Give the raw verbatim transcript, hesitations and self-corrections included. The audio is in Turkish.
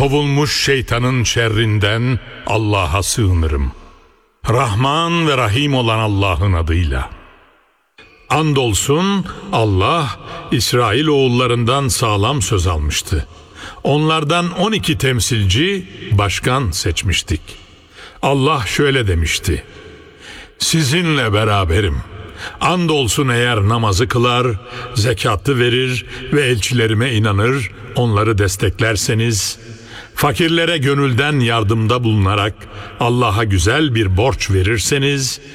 kovulmuş şeytanın şerrinden Allah'a sığınırım. Rahman ve Rahim olan Allah'ın adıyla. Andolsun Allah İsrail oğullarından sağlam söz almıştı. Onlardan on iki temsilci, başkan seçmiştik. Allah şöyle demişti: sizinle beraberim. Andolsun eğer namazı kılar, zekatı verir ve elçilerime inanır, onları desteklerseniz, fakirlere gönülden yardımda bulunarak Allah'a güzel bir borç verirseniz,